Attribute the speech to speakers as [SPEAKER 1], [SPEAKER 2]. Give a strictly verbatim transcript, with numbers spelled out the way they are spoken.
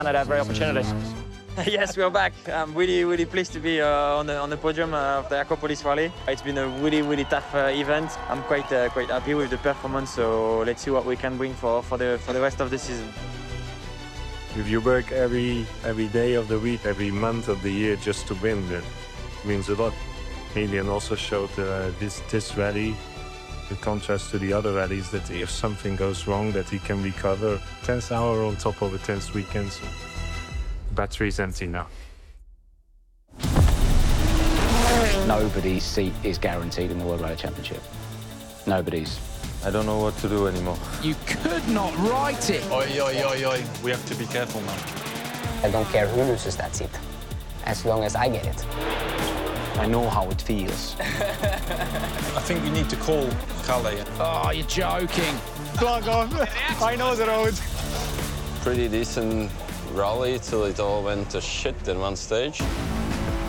[SPEAKER 1] at every opportunity.
[SPEAKER 2] Yes, we're back. I'm really, really pleased to be uh, on, the, on the podium uh, of the Aquapolis Rally. It's been a really, really tough uh, event. I'm quite, uh, quite happy with the performance, so let's see what we can bring for, for, the, for the rest of the season.
[SPEAKER 3] If you work every, every day of the week, every month of the year just to win, it means a lot. Halion also showed uh, this, this rally, in contrast to the other rallies, that if something goes wrong, that he can recover. Tense hour on top of a tense weekend. So battery's empty now.
[SPEAKER 4] Nobody's seat is guaranteed in the World Rally Championship. Nobody's.
[SPEAKER 5] I don't know what to do anymore.
[SPEAKER 6] You could not write it.
[SPEAKER 7] Oi, oi, oi, oi. We have to be careful now.
[SPEAKER 8] I don't care who loses that seat, as long as I get it.
[SPEAKER 4] I know how it feels.
[SPEAKER 7] I think we need to call Kalle.
[SPEAKER 6] Oh, you're joking.
[SPEAKER 1] Plug off. I know the road.
[SPEAKER 5] Pretty decent rally till it all went to shit in one stage.